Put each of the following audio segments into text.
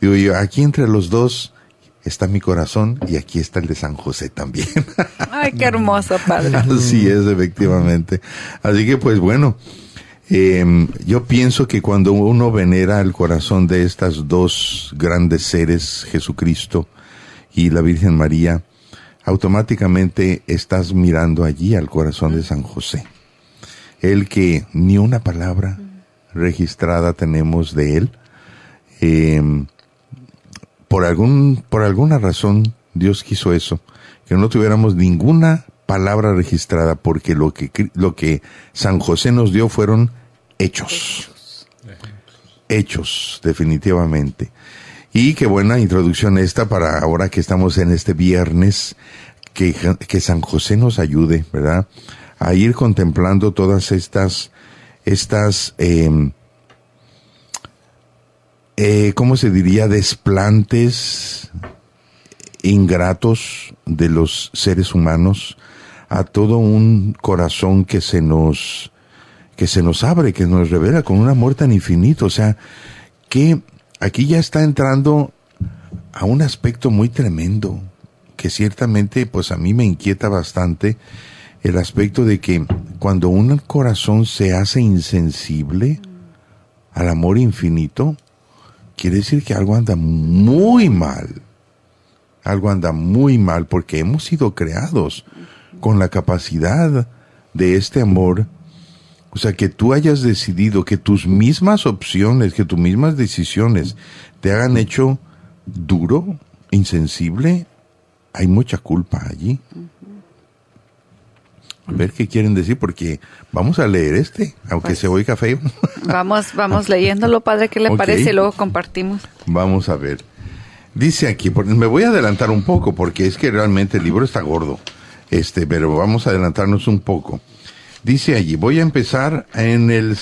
Digo yo, aquí entre los dos está mi corazón y aquí está el de San José también. Ay, qué hermoso, padre. Así es, efectivamente. Así que pues bueno, yo pienso que cuando uno venera el corazón de estas dos grandes seres, Jesucristo y la Virgen María, automáticamente estás mirando allí al corazón de San José. El que ni una palabra registrada tenemos de él. Por alguna razón Dios quiso eso, que no tuviéramos ninguna palabra registrada, porque lo que San José nos dio fueron hechos, definitivamente. Y qué buena introducción esta para ahora que estamos en este viernes, que San José nos ayude, ¿verdad?, a ir contemplando todas estas ¿cómo se diría?, desplantes ingratos de los seres humanos a todo un corazón que se nos abre, que nos revela con un amor tan infinito. O sea, que aquí ya está entrando a un aspecto muy tremendo, que ciertamente pues a mí me inquieta bastante, el aspecto de que cuando un corazón se hace insensible al amor infinito, quiere decir que algo anda muy mal. Algo anda muy mal, porque hemos sido creados con la capacidad de este amor. O sea, que tú hayas decidido que tus mismas opciones, que tus mismas decisiones te hagan hecho duro, insensible, hay mucha culpa allí. A ver qué quieren decir, porque vamos a leer aunque pues, se oiga feo. Vamos leyéndolo, padre, ¿qué le parece? Y luego compartimos. Vamos a ver. Dice aquí, me voy a adelantar un poco, porque es que realmente el libro está gordo, pero vamos a adelantarnos un poco. Dice allí, voy a empezar en el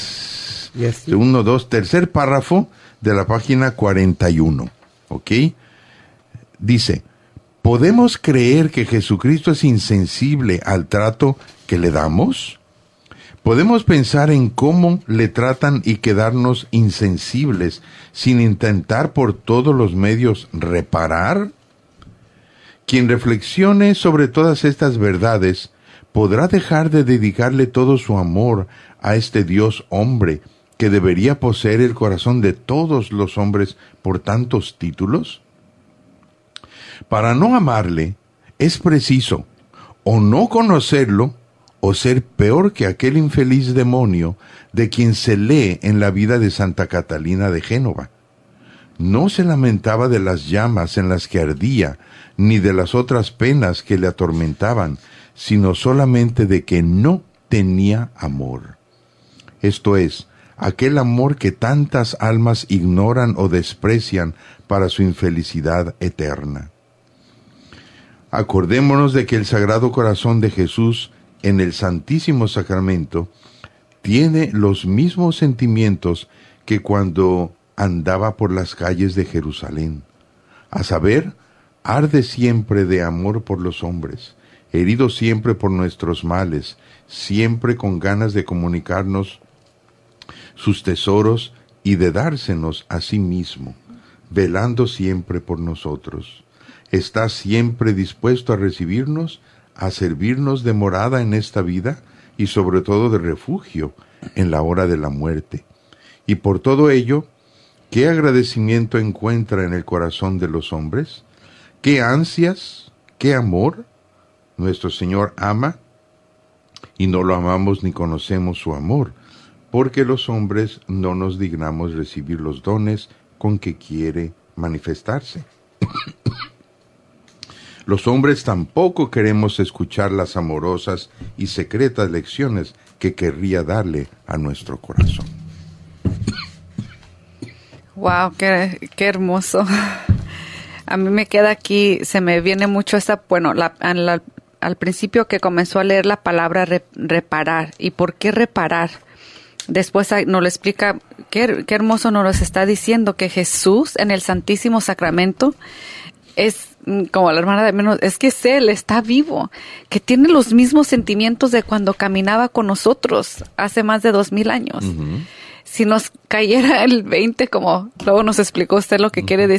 tercer párrafo de la página 41, ¿ok? Dice, ¿podemos creer que Jesucristo es insensible al trato que le damos? ¿Podemos pensar en cómo le tratan y quedarnos insensibles sin intentar por todos los medios reparar? Quien reflexione sobre todas estas verdades podrá dejar de dedicarle todo su amor a este Dios hombre que debería poseer el corazón de todos los hombres por tantos títulos. Para no amarle es preciso o no conocerlo o ser peor que aquel infeliz demonio de quien se lee en la vida de Santa Catalina de Génova. No se lamentaba de las llamas en las que ardía, ni de las otras penas que le atormentaban, sino solamente de que no tenía amor. Esto es, aquel amor que tantas almas ignoran o desprecian para su infelicidad eterna. Acordémonos de que el Sagrado Corazón de Jesús en el Santísimo Sacramento tiene los mismos sentimientos que cuando andaba por las calles de Jerusalén. A saber, arde siempre de amor por los hombres, herido siempre por nuestros males, siempre con ganas de comunicarnos sus tesoros y de dársenos a sí mismo, velando siempre por nosotros. Está siempre dispuesto a recibirnos, a servirnos de morada en esta vida y sobre todo de refugio en la hora de la muerte. Y por todo ello, ¿qué agradecimiento encuentra en el corazón de los hombres? ¿Qué ansias? ¿Qué amor? Nuestro Señor ama y no lo amamos ni conocemos su amor, porque los hombres no nos dignamos recibir los dones con que quiere manifestarse. Los hombres tampoco queremos escuchar las amorosas y secretas lecciones que querría darle a nuestro corazón. Wow, qué hermoso. A mí me queda aquí, se me viene mucho al principio que comenzó a leer la palabra reparar. ¿Y por qué reparar? Después nos lo explica, qué hermoso nos está diciendo que Jesús en el Santísimo Sacramento es, como la hermana de menos, es que es Él, está vivo, que tiene los mismos sentimientos de cuando caminaba con nosotros hace más de 2000 años. Uh-huh. Si nos cayera el 20, como luego nos explicó usted lo que quiere decir,